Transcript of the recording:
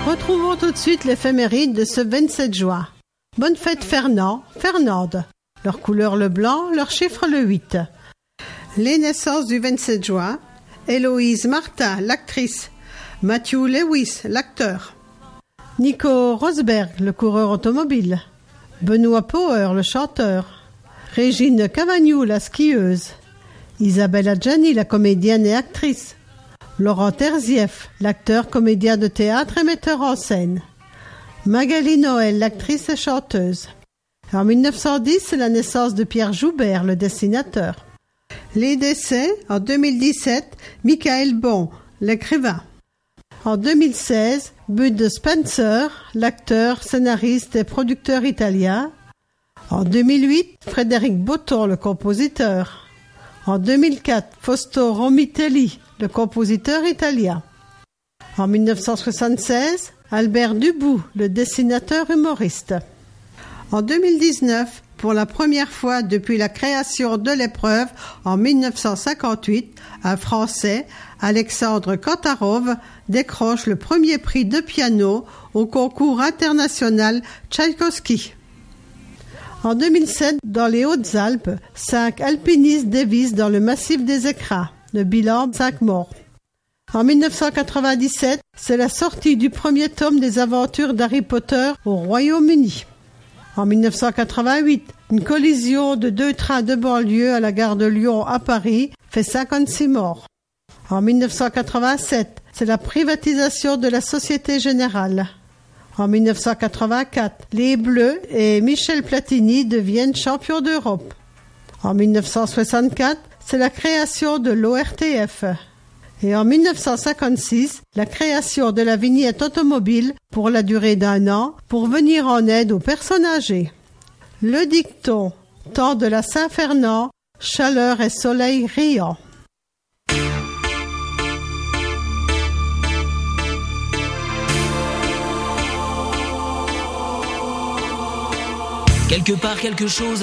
Retrouvons tout de suite l'éphéméride de ce 27 juin. Bonne fête Fernand, Fernande. Leur couleur le blanc, leur chiffre le 8. Les naissances du 27 juin. Héloïse Martin, l'actrice. Matthew Lewis, l'acteur. Nico Rosberg, le coureur automobile. Benoît Power, le chanteur. Régine Cavagnou, la skieuse. Isabelle Adjani, la comédienne et actrice. Laurent Terzieff, l'acteur, comédien de théâtre et metteur en scène. Magali Noël, l'actrice et chanteuse. En 1910, c'est la naissance de Pierre Joubert, le dessinateur. Les décès, en 2017, Michael Bon, l'écrivain. En 2016, Bud Spencer, l'acteur, scénariste et producteur italien. En 2008, Frédéric Botton, le compositeur. En 2004, Fausto Romitelli, le compositeur italien. En 1976, Albert Dubout, le dessinateur humoriste. En 2019, pour la première fois depuis la création de l'épreuve en 1958, un Français, Alexandre Kantarov, décroche le premier prix de piano au concours international Tchaïkovski. En 2007, dans les Hautes-Alpes, 5 alpinistes dévissent dans le massif des Écrins. Le bilan, 5 morts. En 1997, c'est la sortie du premier tome des aventures d'Harry Potter au Royaume-Uni. En 1988, une collision de 2 trains de banlieue à la gare de Lyon à Paris fait 56 morts. En 1987, c'est la privatisation de la Société Générale. En 1984, les Bleus et Michel Platini deviennent champions d'Europe. En 1964, c'est la création de l'ORTF. Et en 1956, la création de la vignette automobile pour la durée d'1 an pour venir en aide aux personnes âgées. Le dicton, temps de la Saint-Fernand, chaleur et soleil riant. Quelque part, quelque chose